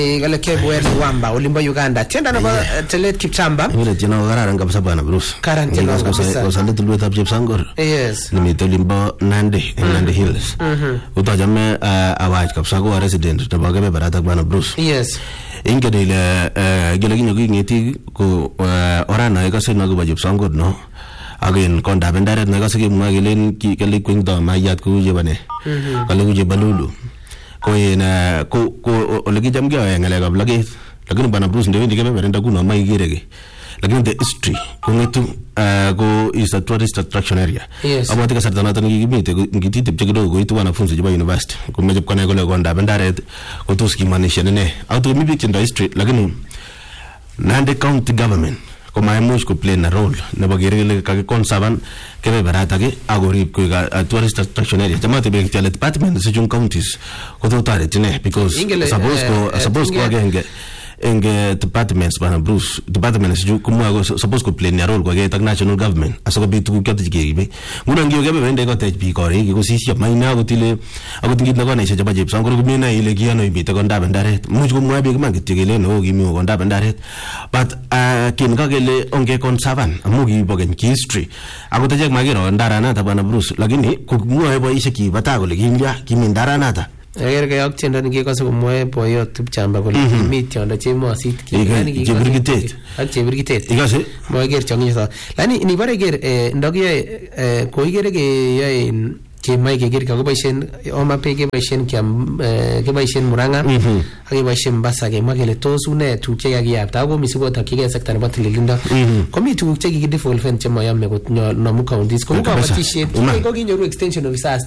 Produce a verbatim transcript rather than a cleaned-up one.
Kale kebwer Wamba Olimbo Uganda. Tenda na telet Kipchamba. Ile tena ngara kabisa bana Bruce. Karantena kabisa. Kwa sababu tulikuwa tabu Chepsangor. Yes. Nimito Limbo Nandi, Nandi Hills. Mhm. Utajame awaj kabisa kwa resident tabage barata bana Bruce. Yes. Inge dile gele kinyo ngiti ko orana ikase na go Chepsangor no. Again konda bendaret na ikase kimwa gelen ki kale kwingda mayat ku jebane. Mhm. Kale ku jebalulu. Ko ina ko ko olegi jamge ngale ga blagi lakini bana Bruce ndio ndike berenda kuna mai girege lakini the history ko ngetu go is a tourist attraction area abati ka sartana tan gimite ngitite pchekido go itu wanafunzi jiba university ko meje kana go le gonda bendaret ko to ski manisha ne auto mi picture history lakini Nandi county government ko mai mush ko play na role ne bagere ka conservan kebe barata ke agorip ko ga tourist attraction area jamate be kitale department sejun counties ko to tare tine because suppose ko suppose ko agenge enge departments bana Bruce departments ju kumwa go suppose ko play na role ko ga national government asoko bitu ko kati gibe nguna ngiyo gabe bende ko tej bi ko ri ko sisi mai na go tile ago tingit na ko na seja baje sangoro ko mina ile giano ibite ko ndabe ndare muj ko mwa bi ma gitigele no gimi ko ndabe ndare but kin ka gele onge conservan amugi bogen history ago taje magiro ndara na ta bana Bruce lakini ko mwa bo ise ki bata ko le gimbia kimi ndara na ta ager ga yok tenda ngi ko so moe boyo Kipchamba ko mit yonda chemo sit ki yani ki jebirgitet ak jebirgitet igase mo ger chongi so lani ni bare ger ndogie ko igere ge yae ke mai ke ger ka ko baishen o ma pe ke baishen kyam ke baishen Muranga ak ke baishen Basa ke magele to sune tu che ya ya ta go misigo ta ke ge sector bat lilinda ko mi tu che gi default fen che ma ya me ko no mu counties ko ko batishe ko gi nyoru extension of